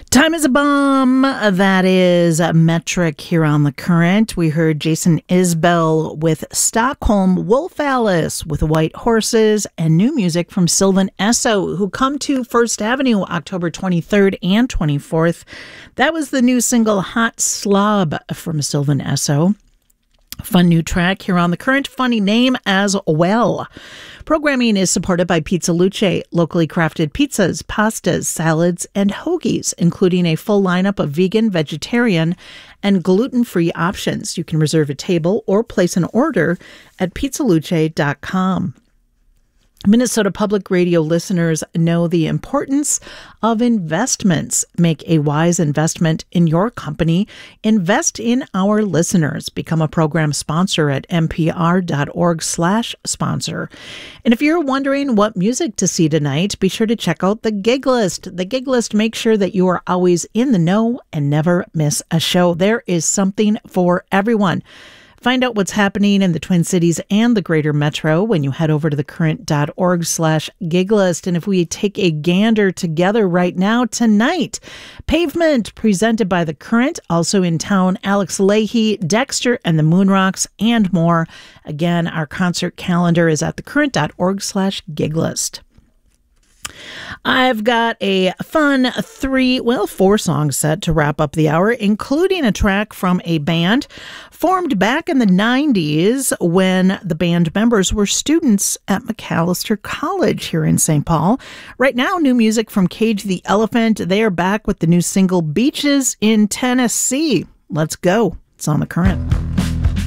Time is a Bomb. That is Metric here on The Current. We heard Jason Isbell with Stockholm Wolf Alice with White Horses, and new music from Sylvan Esso, who come to First Avenue October 23rd and 24th. That was the new single Hot Slob from Sylvan Esso. Fun new track here on The Current. Funny name as well. Programming is supported by Pizza Luce, locally crafted pizzas, pastas, salads, and hoagies, including a full lineup of vegan, vegetarian, and gluten-free options. You can reserve a table or place an order at pizzaluce.com. Minnesota Public Radio listeners know the importance of investments. Make a wise investment in your company. Invest in our listeners. Become a program sponsor at npr.org/sponsor. And if you're wondering what music to see tonight, be sure to check out the Gig List. The Gig List makes sure that you are always in the know and never miss a show. There is something for everyone. Find out what's happening in the Twin Cities and the Greater Metro when you head over to thecurrent.org/giglist. And if we take a gander together right now, tonight, Pavement, presented by The Current, also in town, Alex Leahy, Dexter and the Moonrocks, and more. Again, our concert calendar is at thecurrent.org/giglist. I've got a fun 4-song set to wrap up the hour, including a track from a band formed back in the 90s when the band members were students at Macalester College here in St. Paul. Right now, new music from Cage the Elephant. They are back with the new single Beaches in Tennessee. Let's go. It's on The Current.